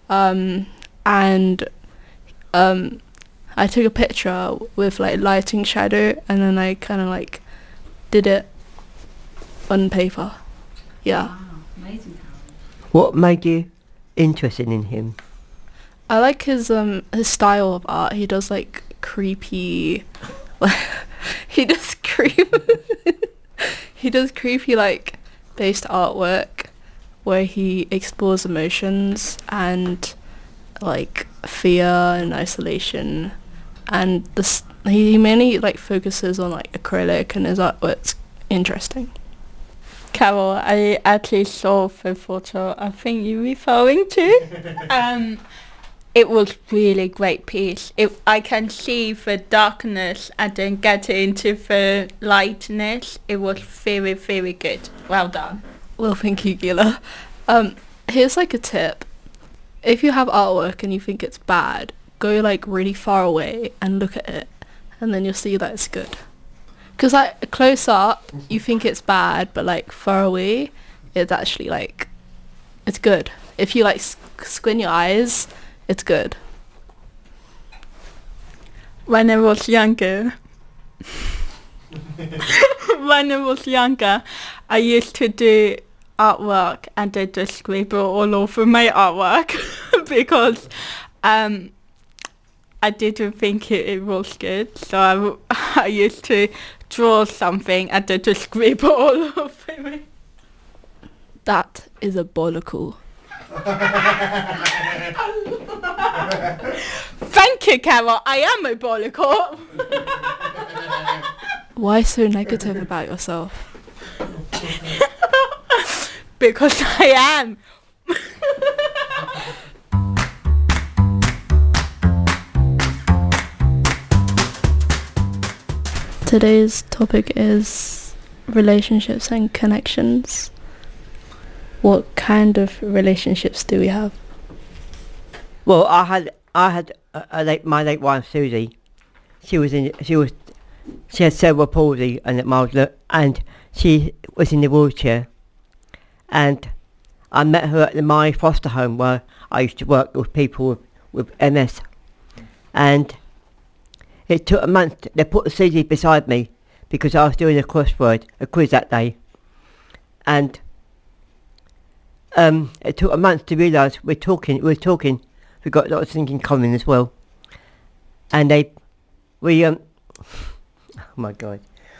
and I took a picture with like lighting shadow, and then I kind of like did it on paper. Yeah. Wow, amazing talent. What made you interested in him? I like his style of art. He does like creepy he does creepy like based artwork where he explores emotions and like fear and isolation, and he mainly like focuses on like acrylic, and his artwork's interesting. Carol, I actually saw the photo I think you're referring to. It was really great piece. I can see the darkness and then get into the lightness. It was very, very good. Well done. Well, thank you, Gila. Here's like a tip. If you have artwork and you think it's bad, go like really far away and look at it, and then you'll see that it's good. Because like close up, you think it's bad, but like far away, it's actually like, it's good. If you like squint your eyes, it's good. When I was younger, I used to do artwork and I just scribble all over my artwork because I didn't think it was good. So I used to draw something and then just scribble all over me. That is a bollocle. Thank you, Carol. I am a bollocle. Why so negative about yourself? Because I am. Today's topic is relationships and connections. What kind of relationships do we have? Well, I had my late wife Susie. She had cerebral palsy and she was in the wheelchair. And I met her at my foster home where I used to work with people with MS. And it took a month. They put Susie beside me because I was doing a quiz that day. And it took a month to realise we were talking. We got lots of things in common as well. And oh my God,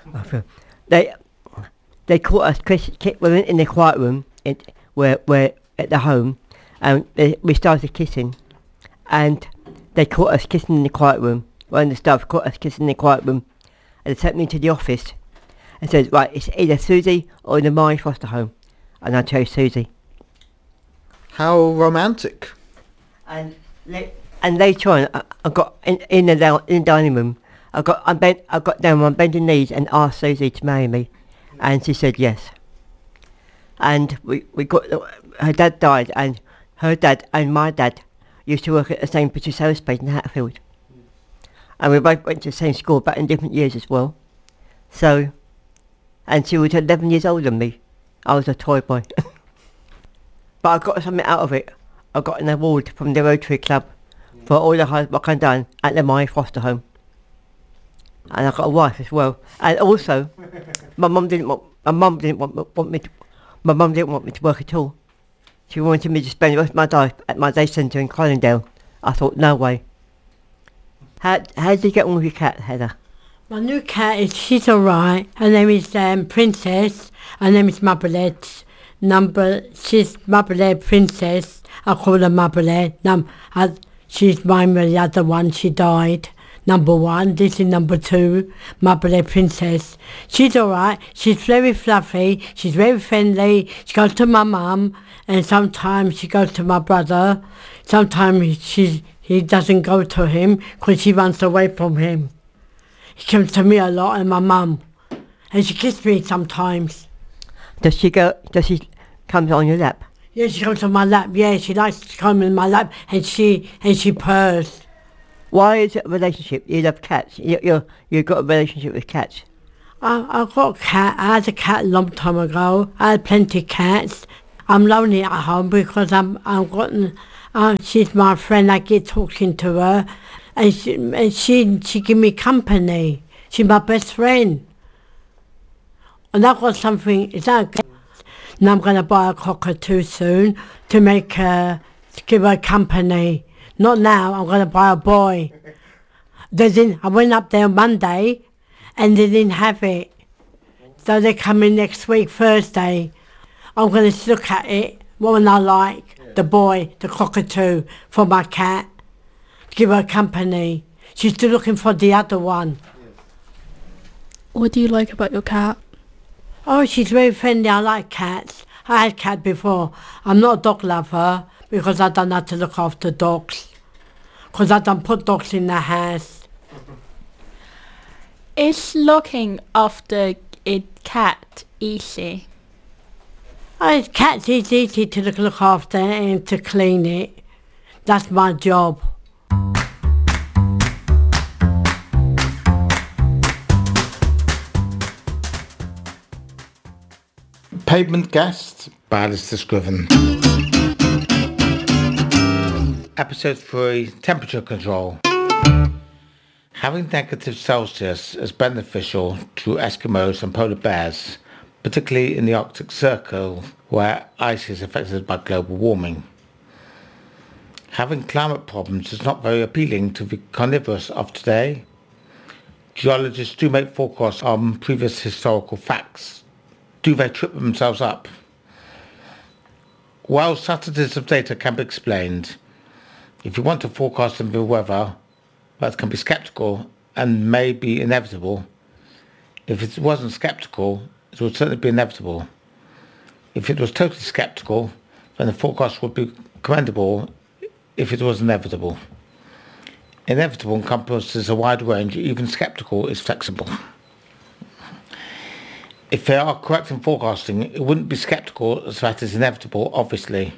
they caught us. We went in the quiet room where at the home, and we started kissing, and they caught us kissing in the quiet room. One of the staff caught us kissing in the quiet room, and they sent me to the office and said, right, it's either Susie or the my foster home, and I chose Susie. How romantic. And later on, I got in the dining room. I got down on bending knees and asked Susie to marry me, and she said yes. And we got her dad died, and her dad and my dad used to work at the same British Aerospace in Hatfield, and we both went to the same school, but in different years as well. So, and she was 11 years older than me. I was a toy boy. But I got something out of it. I got an award from the Rotary Club for all the hard work I've done at my foster home. And I got a wife as well. And also, my mum didn't want me to work at all. She wanted me to spend the rest of my life at my day centre in Colindale. I thought, no way. How did you get on with your cat, Heather? My new cat she's alright. Her name is Princess. Her name is Marblehead. She's Marblehead Princess. I call her Marblehead. She's mine with the other one, she died. Number 1, this is number 2, Marblehead Princess. She's alright, she's very fluffy, she's very friendly, she goes to my mum, and sometimes she goes to my brother. Sometimes he doesn't go to him because she runs away from him. He comes to me a lot and my mum, and she kisses me sometimes. Does she come on your lap? Yeah, she comes on my lap, yeah, she likes to come in my lap and she purrs. Why is it a relationship? You love cats. You've got a relationship with cats. I've got a cat. I had a cat a long time ago. I had plenty of cats. I'm lonely at home because She's my friend. I get talking to her, and she give me company. She's my best friend. And I've got something. Is that okay? Now I'm going to buy a cockatoo soon to make her, to give her company. Not now. I'm going to buy a boy. I went up there on Monday, and they didn't have it. So they're coming next week, Thursday. I'm going to look at it, what one I like. The boy, the cockatoo, for my cat, to give her company. She's still looking for the other one. What do you like about your cat? Oh, she's very friendly. I like cats. I had cat before. I'm not a dog lover because I don't have to look after dogs. Because I don't put dogs in the house. Is looking after a cat easy? Oh, cats is easy to look after and to clean it. That's my job. Pavement guest by Alistair Scriven. Episode 3, temperature control. Having negative Celsius is beneficial to Eskimos and polar bears, particularly in the Arctic Circle, where ice is affected by global warming. Having climate problems is not very appealing to the carnivorous of today. Geologists do make forecasts on previous historical facts. Do they trip themselves up? While subtleties of data can be explained, if you want to forecast the weather, that can be sceptical and may be inevitable. If it wasn't sceptical, it would certainly be inevitable. If it was totally sceptical, then the forecast would be commendable if it was inevitable. Inevitable encompasses a wide range, even sceptical is flexible. If they are correct in forecasting, it wouldn't be sceptical as that is inevitable, obviously.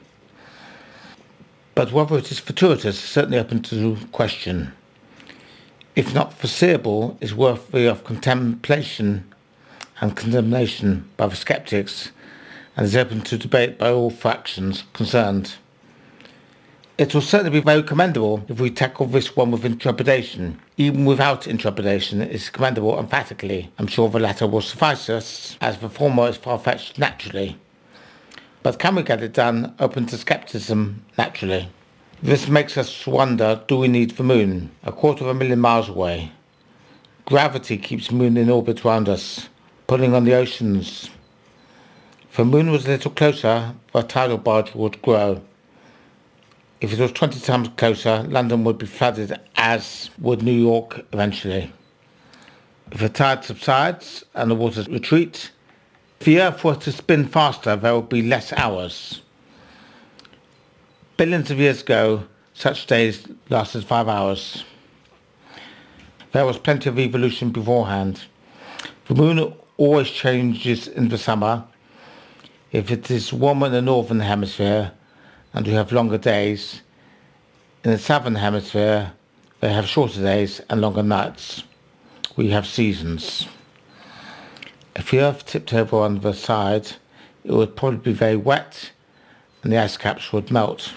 But whether it is fortuitous is certainly open to question. If not foreseeable, is worthy of contemplation and condemnation by the sceptics, and is open to debate by all factions concerned. It will certainly be very commendable if we tackle this one with intrepidation. Even without intrepidation, it is commendable emphatically. I'm sure the latter will suffice us, as the former is far-fetched naturally. But can we get it done open to scepticism naturally? This makes us wonder, do we need the moon? 250,000 miles away. Gravity keeps the moon in orbit around us, pulling on the oceans. If the moon was a little closer, the tidal barge would grow. If it was 20 times closer, London would be flooded, as would New York eventually. If the tide subsides and the waters retreat, if the Earth were to spin faster, there would be less hours. Billions of years ago, such days lasted 5 hours. There was plenty of evolution beforehand. The moon always changes in the summer. If it is warmer in the northern hemisphere, and we have longer days, in the southern hemisphere they have shorter days and longer nights. We have seasons. If the Earth tipped over on the side, it would probably be very wet and the ice caps would melt.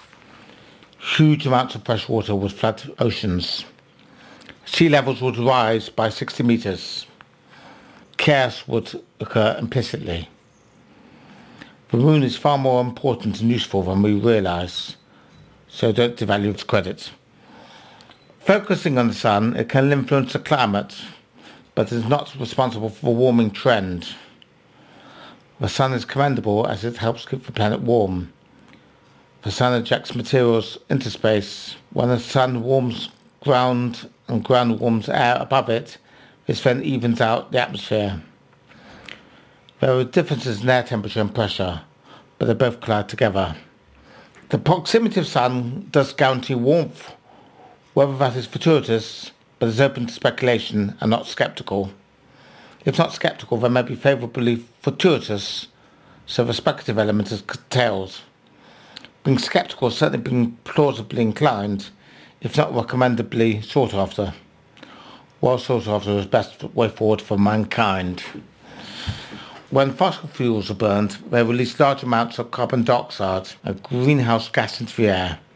Huge amounts of fresh water would flood oceans. Sea levels would rise by 60 meters. Chaos would occur implicitly. The moon is far more important and useful than we realise, so don't devalue its credit. Focusing on the sun, it can influence the climate, but is not responsible for the warming trend. The sun is commendable as it helps keep the planet warm. The sun ejects materials into space. When the sun warms ground and ground warms air above it, this then evens out the atmosphere. There are differences in air temperature and pressure, but they both collide together. The proximity of the sun does guarantee warmth, whether that is fortuitous, but is open to speculation and not sceptical. If not sceptical, they may be favourably fortuitous, so the speculative element is curtailed. Being sceptical is certainly being plausibly inclined, if not recommendably sought after. Well sought after is the best way forward for mankind. When fossil fuels are burned, they release large amounts of carbon dioxide, a greenhouse gas into the air.